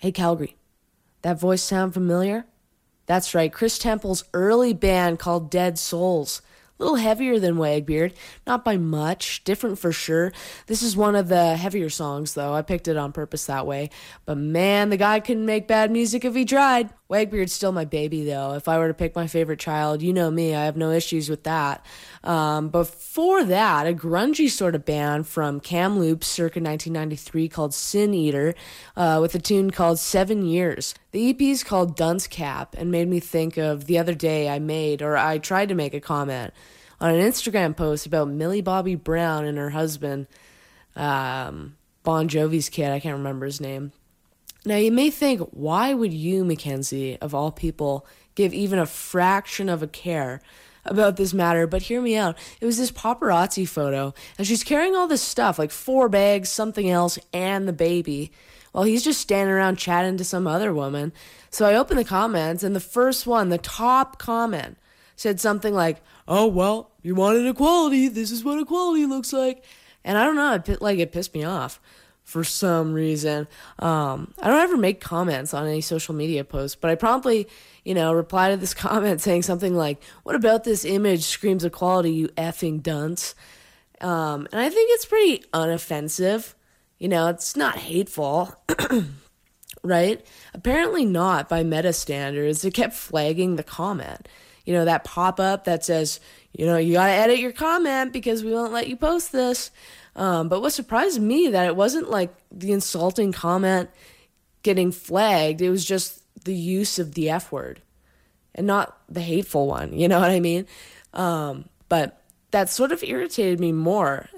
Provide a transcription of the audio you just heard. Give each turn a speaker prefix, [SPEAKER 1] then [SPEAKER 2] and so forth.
[SPEAKER 1] Hey, Calgary, that voice sound familiar? That's right, Chris Temple's early band called Dead Souls. A little heavier than Wagbeard, not by much, different for sure. This is one of the heavier songs, though. I picked it on purpose that way. But man, the guy couldn't make bad music if he tried. Wagbeard's still my baby, though. If I were to pick my favorite child, you know me, I have no issues with that. Before that, a grungy sort of band from Kamloops circa 1993 called Sin Eater, with a tune called 7 Years. The EP is called Dunce Cap and made me think of the other day I tried to make a comment on an Instagram post about Millie Bobby Brown and her husband, Bon Jovi's kid, I can't remember his name. Now, you may think, why would you, Mackenzie, of all people, give even a fraction of a care about this matter? But hear me out. It was this paparazzi photo, and she's carrying all this stuff, like 4 bags, something else, and the baby, while he's just standing around chatting to some other woman. So I opened the comments, and the first one, the top comment, said something like, "Oh, well, you wanted equality. This is what equality looks like." And I don't know, it pissed me off for some reason. I don't ever make comments on any social media posts, but I promptly, reply to this comment saying something like, "What about this image screams equality, you effing dunce?" And I think it's pretty unoffensive. It's not hateful, right? Apparently not by meta standards. It kept flagging the comment. That pop-up that says, you got to edit your comment because we won't let you post this. But what surprised me that it wasn't like the insulting comment getting flagged. It was just the use of the F word and not the hateful one. You know what I mean? But that sort of irritated me more.